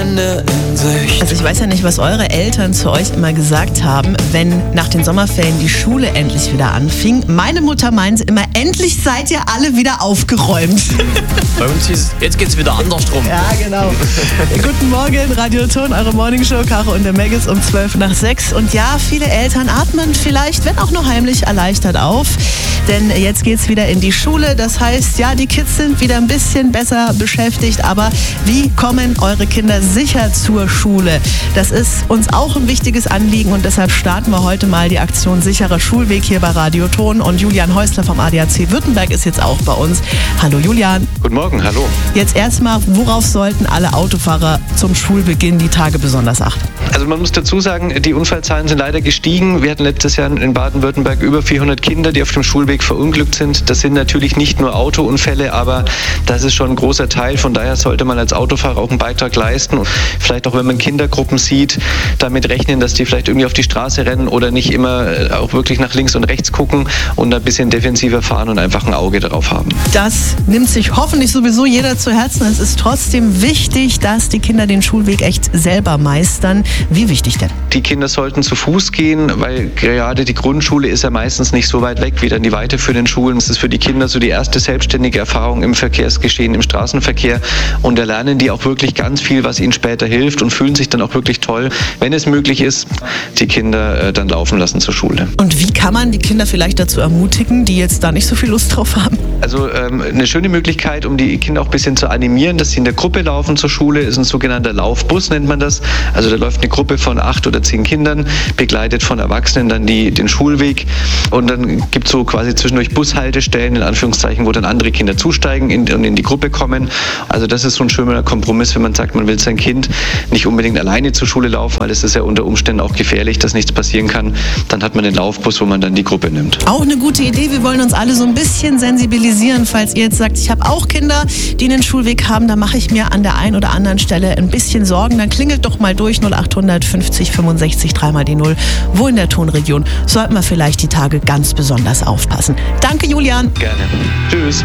Ende in Sicht. Also ich weiß ja nicht, was eure Eltern zu euch immer gesagt haben, wenn nach den Sommerferien die Schule endlich wieder anfing. Meine Mutter meinte immer, endlich seid ihr alle wieder aufgeräumt. Bei uns hieß es, jetzt geht's wieder andersrum. Ja, genau. Guten Morgen, Radio Ton, eure Morningshow, Caro und der Maggis um 5:55. Und ja, viele Eltern atmen vielleicht, wenn auch nur heimlich, erleichtert auf. Denn jetzt geht's wieder in die Schule. Das heißt, ja, die Kids sind wieder ein bisschen besser beschäftigt. Aber wie kommen eure Kinder sicher zur Schule? Das ist uns auch ein wichtiges Anliegen und deshalb starten wir heute mal die Aktion Sicherer Schulweg hier bei Radio Ton. Und Julian Häusler vom ADAC Württemberg ist jetzt auch bei uns. Hallo Julian. Guten Morgen, hallo. Jetzt erstmal, worauf sollten alle Autofahrer zum Schulbeginn die Tage besonders achten? Also man muss dazu sagen, die Unfallzahlen sind leider gestiegen. Wir hatten letztes Jahr in Baden-Württemberg über 400 Kinder, die auf dem Schulweg verunglückt sind. Das sind natürlich nicht nur Autounfälle, aber das ist schon ein großer Teil. Von daher sollte man als Autofahrer auch einen Beitrag leisten. Und vielleicht auch, wenn man Kindergruppen sieht, damit rechnen, dass die vielleicht irgendwie auf die Straße rennen oder nicht immer auch wirklich nach links und rechts gucken und ein bisschen defensiver fahren und einfach ein Auge darauf haben. Das nimmt sich hoffentlich sowieso jeder zu Herzen. Es ist trotzdem wichtig, dass die Kinder den Schulweg echt selber meistern. Wie wichtig denn? Die Kinder sollten zu Fuß gehen, weil gerade die Grundschule ist ja meistens nicht so weit weg wie dann die weiterführenden Schulen. Es ist für die Kinder so die erste selbstständige Erfahrung im Verkehrsgeschehen, im Straßenverkehr. Und da lernen die auch wirklich ganz viel, was ihnen später hilft und fühlen sich dann auch wirklich toll, wenn es möglich ist, die Kinder dann laufen lassen zur Schule. Und wie kann man die Kinder vielleicht dazu ermutigen, die jetzt da nicht so viel Lust drauf haben? Also eine schöne Möglichkeit, um die Kinder auch ein bisschen zu animieren, dass sie in der Gruppe laufen zur Schule, ist ein sogenannter Laufbus, nennt man das. Also da läuft eine Gruppe von 8 oder 10 Kindern, begleitet von Erwachsenen dann den Schulweg. Und dann gibt es so quasi zwischendurch Bushaltestellen, in Anführungszeichen, wo dann andere Kinder zusteigen und in die Gruppe kommen. Also das ist so ein schöner Kompromiss, wenn man sagt, man will sein Kind nicht unbedingt alleine zur Schule laufen, weil es ist ja unter Umständen auch gefährlich, dass nichts passieren kann. Dann hat man den Laufbus, wo man dann die Gruppe nimmt. Auch eine gute Idee. Wir wollen uns alle so ein bisschen sensibilisieren. Falls ihr jetzt sagt, ich habe auch Kinder, die einen Schulweg haben, da mache ich mir an der einen oder anderen Stelle ein bisschen Sorgen. Dann klingelt doch mal durch 0800 50 65 3 die 0. Wo in der Tonregion sollten wir vielleicht die Tage ganz besonders aufpassen. Danke, Julian. Gerne. Tschüss.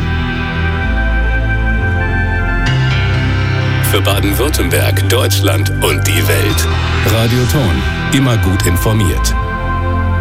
Für Baden-Württemberg, Deutschland und die Welt. Radio Ton. Immer gut informiert.